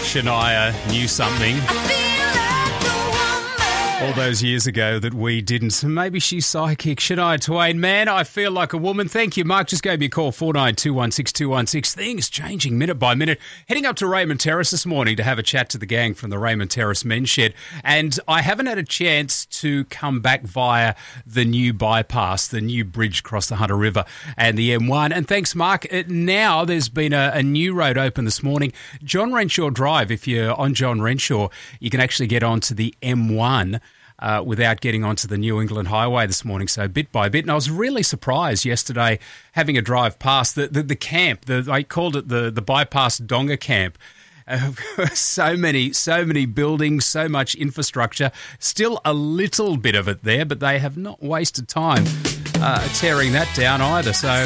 Shania knew something all those years ago that we didn't. Maybe she's psychic. Shania Twain, man, I feel like a woman. Thank you, Mark. Just gave me a call, 49216216. Things changing minute by minute. Heading up to Raymond Terrace this morning to have a chat to the gang from the Raymond Terrace Men's Shed. And I haven't had a chance to come back via the new bypass, the new bridge across the Hunter River and the M1. And thanks, Mark. Now there's been a new road open this morning. John Renshaw Drive, if you're on John Renshaw, you can actually get onto the M1 without getting onto the New England Highway this morning, so bit by bit. And I was really surprised yesterday having a drive past the camp. I called it the bypass Donga camp. So many buildings, so much infrastructure. Still a little bit of it there, but they have not wasted time tearing that down either. So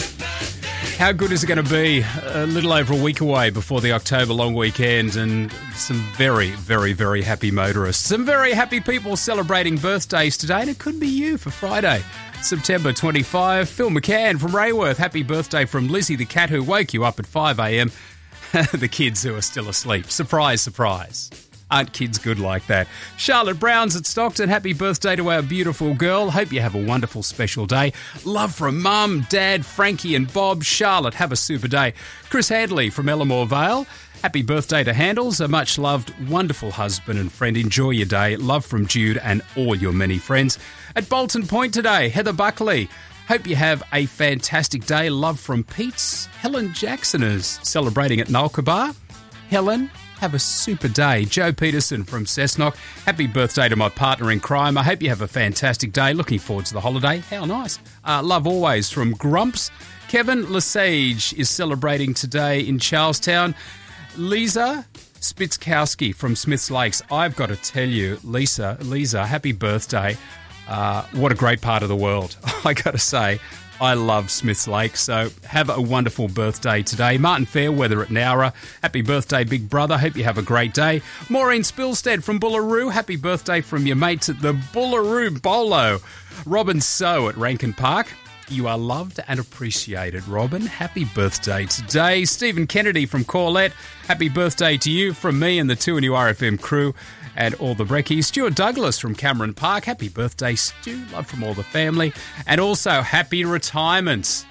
how good is it going to be? A little over a week away before the October long weekend, and some very, very, very happy motorists. Some very happy people celebrating birthdays today, and it could be you for Friday, September 25. Phil McCann from Rayworth, happy birthday from Lizzie the cat who woke you up at 5 a.m. The kids who are still asleep. Surprise, surprise. Aren't kids good like that? Charlotte Brown's at Stockton. Happy birthday to our beautiful girl. Hope you have a wonderful special day. Love from Mum, Dad, Frankie and Bob. Charlotte, have a super day. Chris Handley from Ellamore Vale. Happy birthday to Handles, a much-loved, wonderful husband and friend. Enjoy your day. Love from Jude and all your many friends. At Bolton Point today, Heather Buckley. Hope you have a fantastic day. Love from Pete's. Helen Jackson is celebrating at Nulkabar. Helen, have a super day. Joe Peterson from Cessnock. Happy birthday to my partner in crime. I hope you have a fantastic day. Looking forward to the holiday. How nice. Love always from Grumps. Kevin Lesage is celebrating today in Charlestown. Lisa Spitzkowski from Smiths Lakes. I've got to tell you, Lisa, happy birthday. What a great part of the world. I got to say, I love Smiths Lake, so have a wonderful birthday today. Martin Fairweather at Nowra, happy birthday, big brother. Hope you have a great day. Maureen Spilstead from Bullaroo, happy birthday from your mates at the Bullaroo Bolo. Robin So at Rankin Park. You are loved and appreciated, Robin. Happy birthday today. Stephen Kennedy from Corlette. Happy birthday to you from me and the 2NU RFM crew and all the brekkies. Stuart Douglas from Cameron Park. Happy birthday, Stu. Love from all the family. And also happy retirement.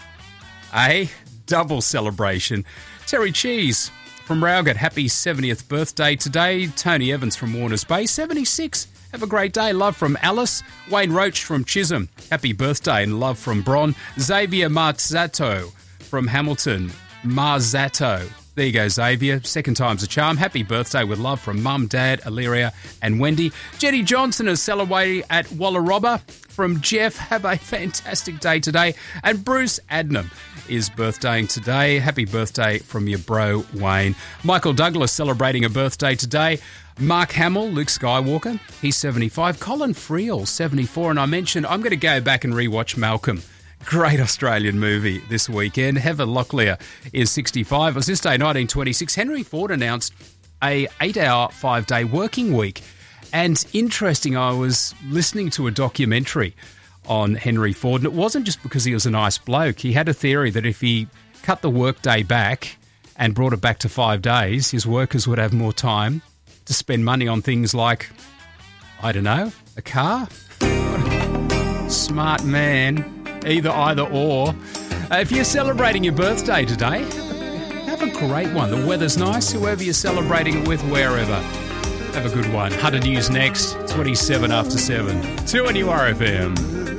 Double celebration. Terry Cheese from Rowgate. Happy 70th birthday today. Tony Evans from Warners Bay. 76. Have a great day. Love from Alice. Wayne Roach from Chisholm. Happy birthday and love from Bron. Xavier Marzato from Hamilton. Marzato. There you go, Xavier. Second time's a charm. Happy birthday with love from Mum, Dad, Illyria and Wendy. Jenny Johnson is celebrating at Wallarobba. From Jeff, have a fantastic day today. And Bruce Adnam is birthdaying today. Happy birthday from your bro, Wayne. Michael Douglas celebrating a birthday today. Mark Hamill, Luke Skywalker, he's 75. Colin Friel, 74. And I mentioned I'm going to go back and rewatch Malcolm. Great Australian movie this weekend. Heather Locklear is 65. It was this day, 1926. Henry Ford announced a 8-hour, 5-day working week. And interesting, I was listening to a documentary on Henry Ford, and it wasn't just because he was a nice bloke. He had a theory that if he cut the workday back and brought it back to 5 days, his workers would have more time to spend money on things like, I don't know, a car? Smart man. Either or. If you're celebrating your birthday today, have a great one. The weather's nice, whoever you're celebrating it with, wherever. Have a good one. Hunter News next, 27 after 7. 2NU RFM.